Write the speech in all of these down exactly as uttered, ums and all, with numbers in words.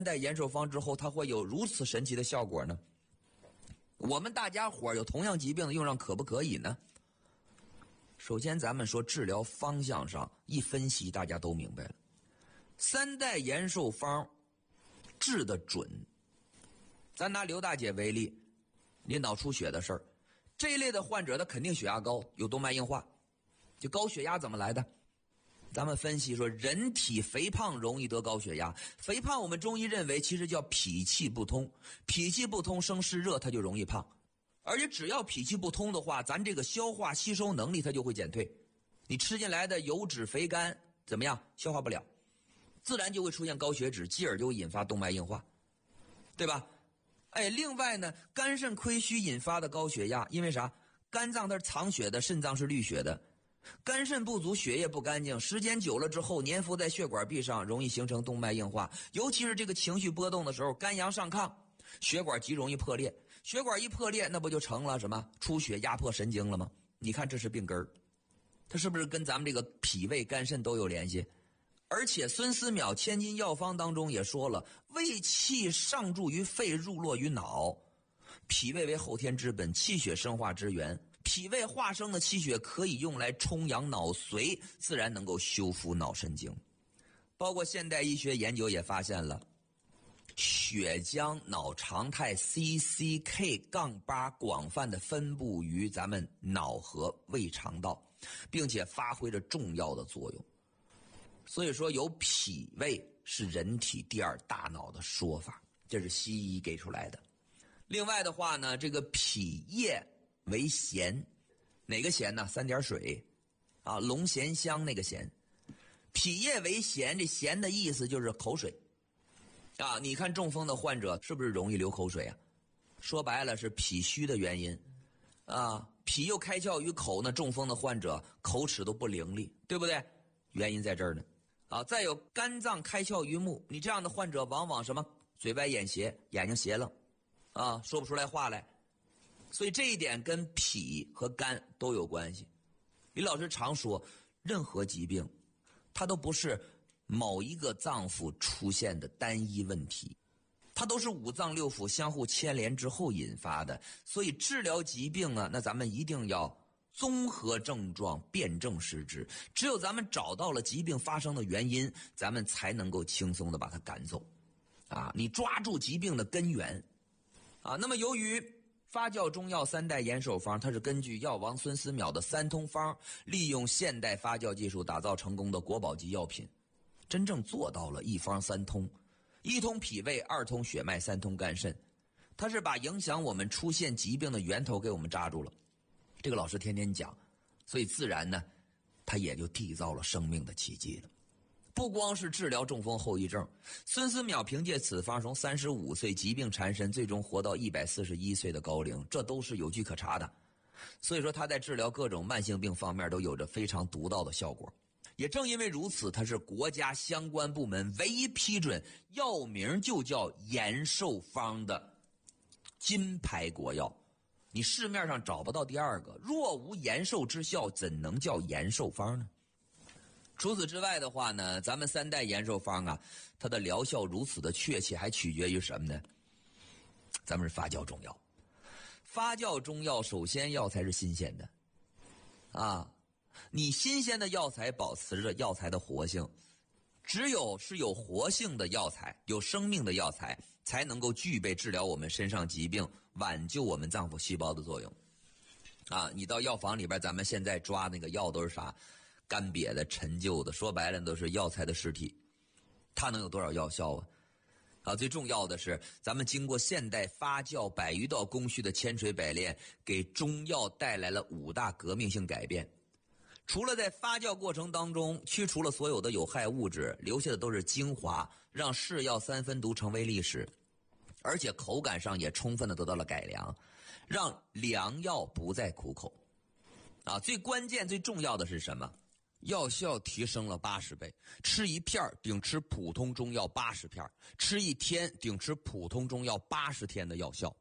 代延寿方之后，它会有如此神奇的效果呢？我们大家伙有同样疾病的用上可不可以呢？首先咱们说治疗方向上一分析，大家都明白了。三代延寿方治得准。咱拿刘大姐为例，你脑出血的事儿，这一类的患者他肯定血压高，有动脉硬化。就高血压怎么来的？咱们分析说，人体肥胖容易得高血压。肥胖我们中医认为其实叫脾气不通，脾气不通生湿热，它就容易胖。而且只要脾气不通的话，咱这个消化吸收能力它就会减退。你吃进来的油脂肥甘怎么样？消化不了，自然就会出现高血脂，继而就会引发动脉硬化，对吧？哎，另外呢，肝肾亏虚引发的高血压，因为啥？肝脏它是藏血的，肾脏是滤血的。肝肾不足，血液不干净，时间久了之后粘附在血管壁上，容易形成动脉硬化。尤其是这个情绪波动的时候，肝阳上亢，血管极容易破裂。血管一破裂，那不就成了什么出血压迫神经了吗？你看这是病根儿，它是不是跟咱们这个脾胃肝肾都有联系？而且孙思邈千金药方当中也说了，胃气上注于肺，入络于脑。脾胃为后天之本，气血生化之源。脾胃化生的气血可以用来充养脑髓，自然能够修复脑神经。包括现代医学研究也发现了，血浆脑常态 C C K 八 广泛的分布于咱们脑和胃肠道，并且发挥着重要的作用。所以说有脾胃是人体第二大脑的说法，这是西医给出来的。另外的话呢，这个脾液为咸，哪个咸呢？三点水啊，龙涎香那个咸。脾液为咸，这咸的意思就是口水啊。你看中风的患者是不是容易流口水啊？说白了是脾虚的原因啊。脾又开窍于口呢，中风的患者口齿都不伶俐，对不对？原因在这儿呢啊。再有肝脏开窍于目，你这样的患者往往什么嘴歪眼斜，眼睛斜了啊，说不出来话来。所以这一点跟脾和肝都有关系。李老师常说，任何疾病它都不是某一个脏腑出现的单一问题，它都是五脏六腑相互牵连之后引发的。所以治疗疾病啊，那咱们一定要综合症状，辨证施治。只有咱们找到了疾病发生的原因，咱们才能够轻松的把它赶走啊！你抓住疾病的根源啊。那么由于发酵中药三代延寿方，它是根据药王孙思邈的三通方，利用现代发酵技术打造成功的国宝级药品，真正做到了一方三通，一通脾胃，二通血脉，三通肝肾。它是把影响我们出现疾病的源头给我们扎住了。这个老师天天讲，所以自然呢，他也就缔造了生命的奇迹了。不光是治疗中风后遗症，孙思邈凭借此方从三十五岁疾病缠身，最终活到一百四十一岁的高龄，这都是有据可查的。所以说他在治疗各种慢性病方面都有着非常独到的效果。也正因为如此，他是国家相关部门唯一批准药名就叫延寿方的金牌国药。你市面上找不到第二个，若无延寿之效，怎能叫延寿方呢？除此之外的话呢，咱们三代延寿方啊，它的疗效如此的确切，还取决于什么呢？咱们是发酵中药，发酵中药首先药材是新鲜的啊，你新鲜的药材保持着药材的活性，只有是有活性的药材，有生命的药材，才能够具备治疗我们身上疾病，挽救我们脏腑细胞的作用啊。你到药房里边，咱们现在抓那个药都是啥？干瘪的、陈旧的，说白了都是药材的尸体，它能有多少药效啊？啊，最重要的是，咱们经过现代发酵百余道工序的千锤百炼，给中药带来了五大革命性改变。除了在发酵过程当中去除了所有的有害物质，留下的都是精华，让是药三分毒成为历史，而且口感上也充分的得到了改良，让良药不再苦口。啊，最关键、最重要的是什么？药效提升了八十倍，吃一片顶吃普通中药八十片，吃一天顶吃普通中药八十天的药效。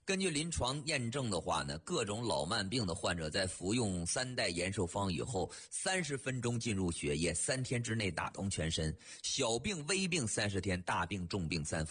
根据临床验证的话呢，各种老慢病的患者在服用三代延寿方以后，三十分钟进入血液，三天之内打通全身，小病微病三十天，大病重病三伏。